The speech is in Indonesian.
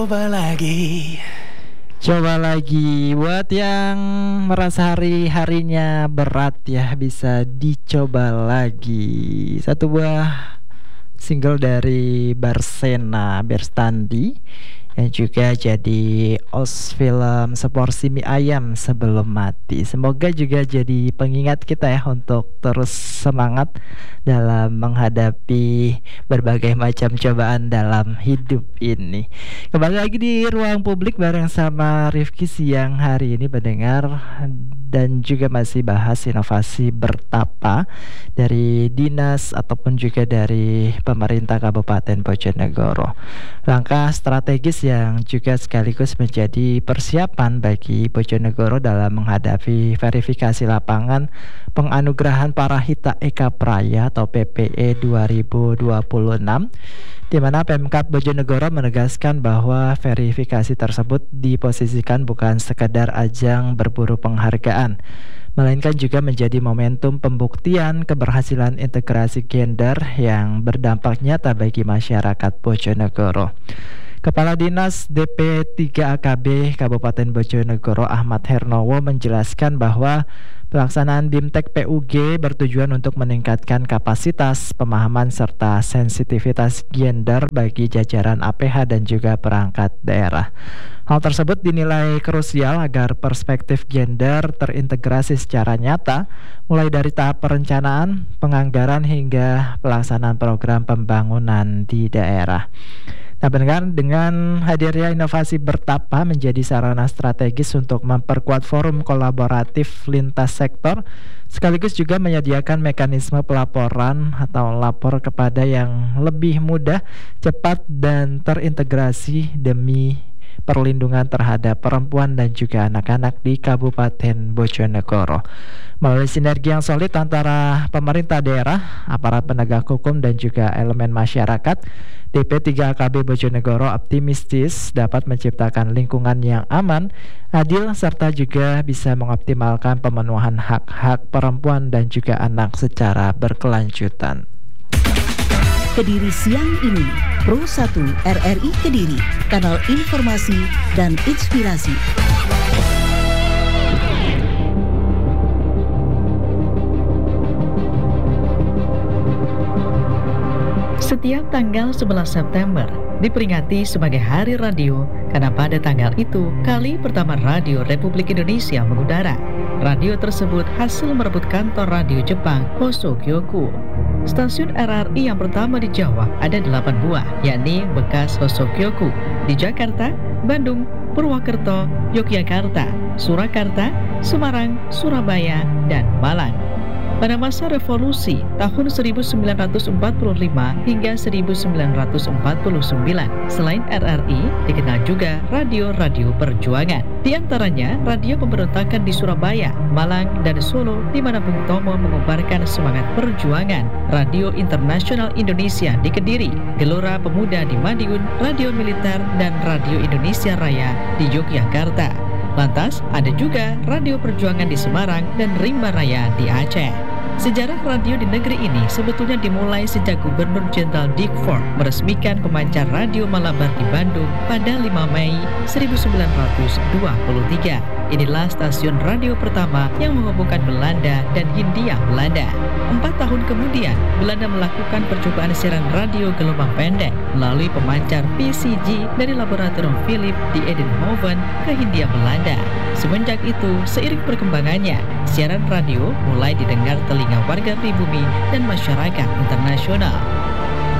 Coba lagi buat yang merasa hari-harinya berat ya, bisa dicoba lagi. Satu buah single dari Barsena Berstandi yang juga jadi os film Seporsi Mie Ayam Sebelum Mati. Semoga juga jadi pengingat kita ya untuk terus semangat dalam menghadapi berbagai macam cobaan dalam hidup ini. Kembali lagi di ruang publik bareng sama Rifki siang hari ini pendengar, dan juga masih bahas inovasi bertapa dari dinas ataupun juga dari pemerintah Kabupaten Bojonegoro. Langkah strategis yang juga sekaligus menjadi persiapan bagi Bojonegoro dalam menghadapi verifikasi lapangan penganugerahan Parahita Eka Praya atau PPE 2026, di mana Pemkab Bojonegoro menegaskan bahwa verifikasi tersebut diposisikan bukan sekedar ajang berburu penghargaan, melainkan juga menjadi momentum pembuktian keberhasilan integrasi gender yang berdampak nyata bagi masyarakat Bojonegoro. Kepala Dinas DP 3 AKB Kabupaten Bojonegoro Ahmad Hernowo menjelaskan bahwa pelaksanaan BIMTEK PUG bertujuan untuk meningkatkan kapasitas, pemahaman, serta sensitivitas gender bagi jajaran APH dan juga perangkat daerah. Hal tersebut dinilai krusial agar perspektif gender terintegrasi secara nyata, mulai dari tahap perencanaan, penganggaran, hingga pelaksanaan program pembangunan di daerah. Nah, pendengar, dengan hadirnya inovasi bertapa menjadi sarana strategis untuk memperkuat forum kolaboratif lintas sektor, sekaligus juga menyediakan mekanisme pelaporan atau lapor kepada yang lebih mudah, cepat, dan terintegrasi demi perlindungan terhadap perempuan dan juga anak-anak di Kabupaten Bojonegoro. Melalui sinergi yang solid antara pemerintah daerah, aparat penegak hukum, dan juga elemen masyarakat, DP 3 AKB Bojonegoro optimistis dapat menciptakan lingkungan yang aman, adil, serta juga bisa mengoptimalkan pemenuhan hak-hak perempuan dan juga anak secara berkelanjutan. Kediri siang ini, Pro 1 RRI Kediri, kanal informasi dan inspirasi. Setiap tanggal 11 September diperingati sebagai Hari Radio karena pada tanggal itu kali pertama Radio Republik Indonesia mengudara. Radio tersebut hasil merebut kantor radio Jepang Hosokyoku. Stasiun RRI yang pertama di Jawa ada 8 buah, yakni bekas Hosokyoku di Jakarta, Bandung, Purwokerto, Yogyakarta, Surakarta, Semarang, Surabaya, dan Malang. Pada masa revolusi tahun 1945 hingga 1949, selain RRI, dikenal juga radio-radio perjuangan. Di antaranya, radio pemberontakan di Surabaya, Malang, dan Solo, di mana Bung Tomo mengubarkan semangat perjuangan. Radio Internasional Indonesia di Kediri, Gelora Pemuda di Madiun, Radio Militer, dan Radio Indonesia Raya di Yogyakarta. Lantas, ada juga Radio Perjuangan di Semarang dan Rimba Raya di Aceh. Sejarah radio di negeri ini sebetulnya dimulai sejak Gubernur Jenderal Dick Ford meresmikan pemancar radio Malabar di Bandung pada 5 Mei 1923. Inilah stasiun radio pertama yang menghubungkan Belanda dan Hindia Belanda. 4 tahun kemudian, Belanda melakukan percobaan siaran radio gelombang pendek melalui pemancar PCG dari laboratorium Philip di Eindhoven ke Hindia Belanda. Semenjak itu, seiring perkembangannya, siaran radio mulai didengar telinga warga pribumi dan masyarakat internasional.